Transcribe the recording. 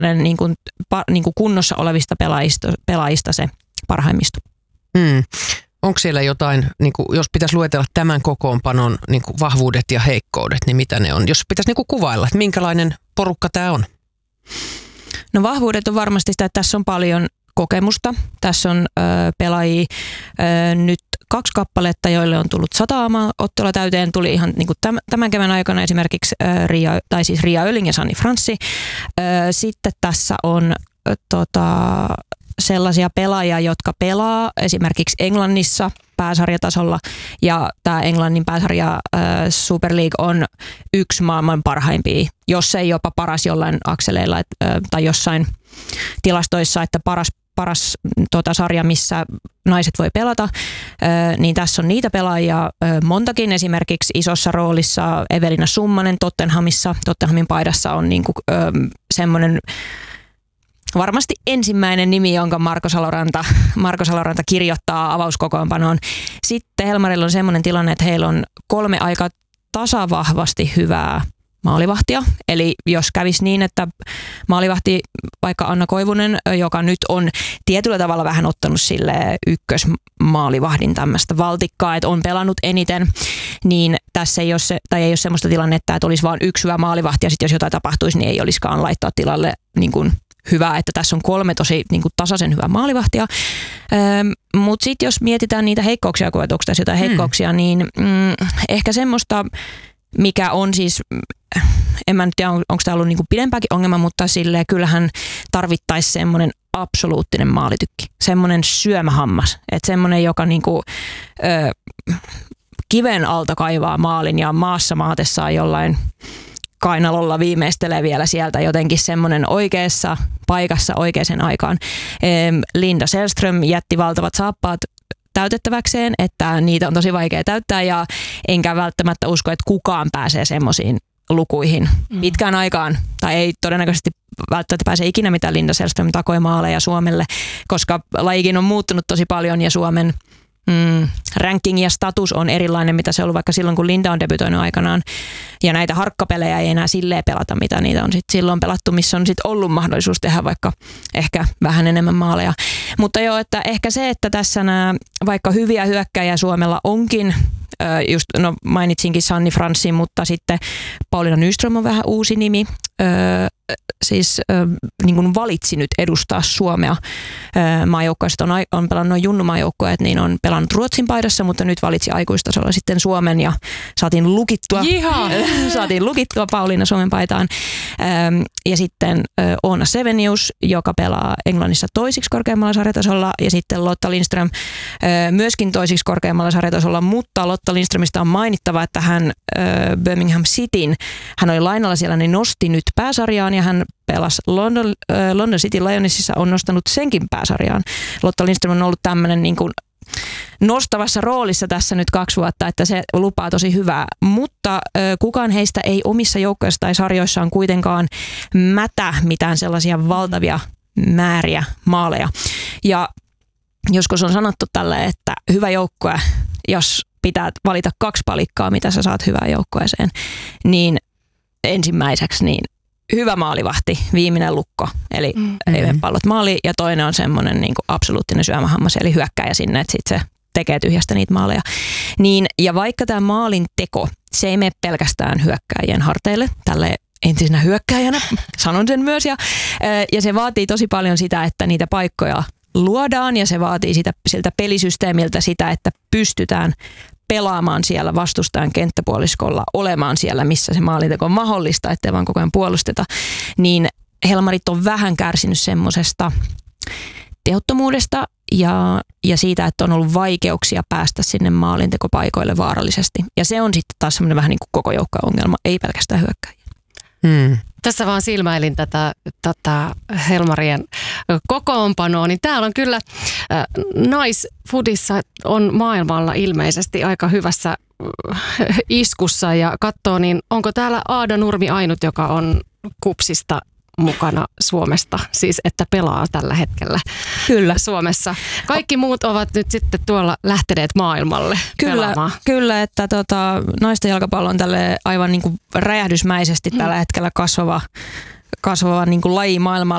niin kuin kunnossa olevista pelaajista se parhaimmisto. Onko siellä jotain, niin kuin, jos pitäisi luetella tämän kokoonpanon niin kuin vahvuudet ja heikkoudet, niin mitä ne on? Jos pitäisi niin kuin kuvailla, että minkälainen porukka tämä on? No vahvuudet on varmasti sitä, että tässä on paljon kokemusta. Tässä on pelaajia nyt 2 kappaletta, joille on tullut 100 ottelua täyteen. Tuli ihan niin kuin tämän kevään aikana esimerkiksi Ria Öling ja Sanni Franssi. Sitten tässä on sellaisia pelaajia, jotka pelaa esimerkiksi Englannissa pääsarjatasolla, ja tämä Englannin pääsarja Super League on yksi maailman parhaimpia, jos ei jopa paras jollain akseleilla tai jossain tilastoissa, että paras sarja, missä naiset voi pelata, niin tässä on niitä pelaajia montakin, esimerkiksi isossa roolissa Evelina Summanen Tottenhamin paidassa on niinku, semmoinen varmasti ensimmäinen nimi, jonka Marko Saloranta kirjoittaa avauskokoonpanoon. Sitten Helmarilla on semmoinen tilanne, että heillä on 3 aika tasavahvasti hyvää maalivahtia. Eli jos kävisi niin, että maalivahti, vaikka Anna Koivunen, joka nyt on tietyllä tavalla vähän ottanut sille ykkösmaalivahdin tämmöistä valtikkaa, että on pelannut eniten, niin tässä ei ole semmoista tilannetta, että olisi vain yksi hyvä maalivahti, ja sitten jos jotain tapahtuisi, niin ei olisikaan laittaa tilalle niin kuin hyvä, että tässä on 3 tosi niin kuin tasaisen hyvää maalivahtia. Mutta sitten jos mietitään niitä heikkouksia, kun onko tässä jotain heikkouksia, niin ehkä semmoista, mikä on siis, en mä nyt tiedä, onko tämä ollut niin kuin pidempääkin ongelma, mutta silleen kyllähän tarvittaisi semmoinen absoluuttinen maalitykki. Semmoinen syömähammas. Että semmoinen, joka niin kuin, kiven alta kaivaa maalin ja maassa maatessaan jollain kainalolla viimeistelee vielä sieltä jotenkin semmoinen oikeassa paikassa oikeaan aikaan. Linda Sällström jätti valtavat saappaat täytettäväkseen, että niitä on tosi vaikea täyttää, ja enkä välttämättä usko, että kukaan pääsee semmoisiin lukuihin pitkään aikaan, tai ei todennäköisesti välttämättä pääse ikinä, mitä Linda Sällström takoi maaleja Suomelle, koska lajikin on muuttunut tosi paljon, ja Suomen ranking ja status on erilainen, mitä se on ollut vaikka silloin, kun Linda on debytoinut aikanaan. Ja näitä harkkapelejä ei enää silleen pelata, mitä niitä on silloin pelattu, missä on sitten ollut mahdollisuus tehdä vaikka ehkä vähän enemmän maaleja. Mutta joo, että ehkä se, että tässä nämä vaikka hyviä hyökkäjiä Suomella onkin, just mainitsinkin Sanni Franssin, mutta sitten Pauliina Nyström on vähän uusi nimi. Niin kuin valitsi nyt edustaa Suomea maajoukkoista. On pelannut junnumaajoukkoja, niin on pelannut Ruotsin paidassa, mutta nyt valitsi aikuistasolla sitten Suomen, ja saatiin lukittua Pauliina Suomen paitaan. Ja sitten Oona Sevenius, joka pelaa Englannissa toisiksi korkeammalla sarjatasolla, ja sitten Lotta Lindström myöskin toisiksi korkeammalla sarjatasolla, mutta Lotta Lindströmistä on mainittava, että hän Birmingham Cityn, hän oli lainalla siellä, niin nosti nyt pääsarjaan, ja hän pelasi London City Lionesissa, on nostanut senkin pääsarjaan. Lotta Lindström on ollut tämmöinen niin kuin nostavassa roolissa tässä nyt 2 vuotta, että se lupaa tosi hyvää, mutta kukaan heistä ei omissa joukkoissa tai sarjoissaan kuitenkaan mätä mitään sellaisia valtavia määriä maaleja. Ja joskus on sanottu tälle, että hyvä joukkue, jos pitää valita 2 palikkaa, mitä sä saat hyvään joukkueeseen, niin ensimmäiseksi niin hyvä maalivahti, viimeinen lukko, eli pallot maali, ja toinen on semmoinen niin kuin absoluuttinen syömähammas, eli hyökkääjä sinne, että sitten se tekee tyhjästä niitä maaleja. Niin, ja vaikka tämä maalin teko, se ei mene pelkästään hyökkääjien harteille, tälle entisenä hyökkääjänä, sanon sen myös, ja se vaatii tosi paljon sitä, että niitä paikkoja luodaan, ja se vaatii siltä pelisysteemiltä sitä, että pystytään pelaamaan siellä vastustajan kenttäpuoliskolla, olemaan siellä, missä se maalinteko on mahdollista, ettei vaan koko ajan puolusteta, niin Helmarit on vähän kärsinyt semmoisesta tehottomuudesta ja siitä, että on ollut vaikeuksia päästä sinne maalintekopaikoille vaarallisesti. Ja se on sitten taas semmoinen vähän niin kuin koko joukkojen ongelma, ei pelkästään hyökkäjiä. Tässä vaan silmäilin tätä Helmarien kokoonpanoa, niin täällä on kyllä naisfudissa on maailmalla ilmeisesti aika hyvässä iskussa, ja katsoo, niin onko täällä Aada Nurmi ainut, joka on KuPSista mukana Suomesta, siis että pelaa tällä hetkellä kyllä Suomessa. Kaikki muut ovat nyt sitten tuolla lähteneet maailmalle pelaamaan. Kyllä, että naisten jalkapallo on tälle aivan niin kuin räjähdysmäisesti tällä hetkellä kasvava niin kuin laji maailmalla.